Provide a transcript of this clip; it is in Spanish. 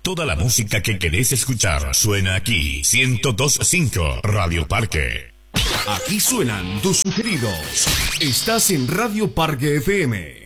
Toda la música que querés escuchar suena aquí. 102.5 Radio Parque. Aquí suenan tus sugeridos. Estás en Radio Parque FM.